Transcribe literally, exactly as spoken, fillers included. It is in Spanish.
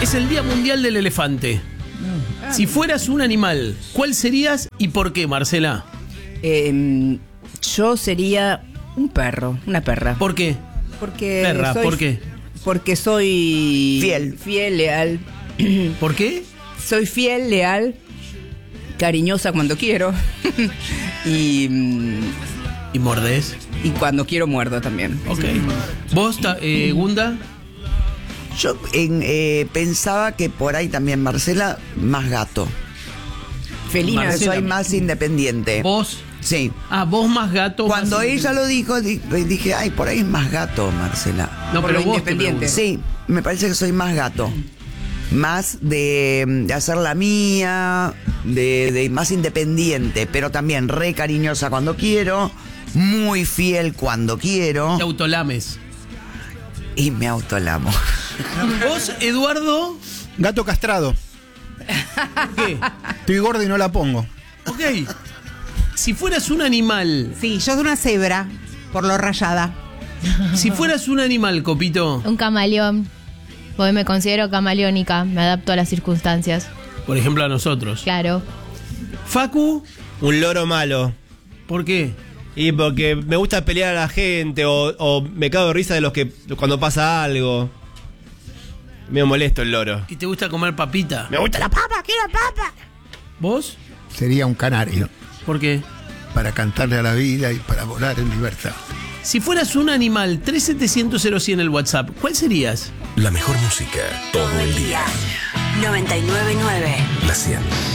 Es el Día Mundial del Elefante. Si fueras un animal, ¿cuál serías y por qué, Marcela? Eh, yo sería un perro, una perra. ¿Por qué? Porque Perra, soy, ¿por qué? Porque soy Fiel. fiel, leal. ¿Por qué? Soy fiel, leal, cariñosa cuando quiero y, ¿Y mordés? y cuando quiero muerdo también. Ok. ¿Vos, ta- eh, Gunda? Yo en, eh, pensaba que por ahí también, Marcela, más gato. Felina, Marcela. Soy más independiente. ¿Vos? Sí. Ah, vos más gato. Cuando más ella lo dijo, di- dije, ay, por ahí es más gato, Marcela. No, por pero lo vos te independiente. pregunto. Sí, me parece que soy más gato. Más de, de hacer la mía, de, de más independiente, pero también re cariñosa cuando quiero, muy fiel cuando quiero Te autolames. y me autolamo. ¿Vos, Eduardo? Gato castrado. ¿Qué? Estoy gordo y no la pongo. Ok. Si fueras un animal, Sí, yo soy una cebra, por lo rayada. si fueras un animal, Copito, Un camaleón. Porque me considero camaleónica, me adapto a las circunstancias. por ejemplo a nosotros. Claro. Facu, Un loro malo. ¿por qué? Y porque me gusta pelear a la gente o, o me cago de risa de los que cuando pasa algo. Me molesto el loro. ¿Y te gusta comer papita? Me gusta la papa, quiero papa. ¿Vos? Sería un canario ¿Por qué? para cantarle a la vida y para volar en libertad. Si fueras un animal, tres setecientos cero cien el WhatsApp, ¿cuál serías? La mejor música todo el día. noventa y nueve punto nueve. La cien.